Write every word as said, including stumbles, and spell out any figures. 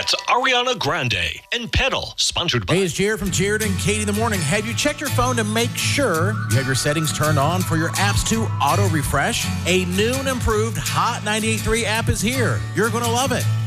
That's Ariana Grande and Pedal, sponsored by... Hey, it's Jared from Jared and Katie in the Morning. Have you checked your phone to make sure you have your settings turned on for your apps to auto-refresh? A new and improved Hot ninety-eight point three app is here. You're going to love it.